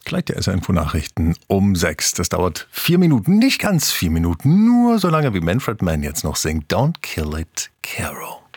Gleich die SR-Info-Nachrichten um 6. Das dauert 4 Minuten, nicht ganz 4 Minuten, nur so lange wie Manfred Mann jetzt noch singt Don't Kill It, Carol.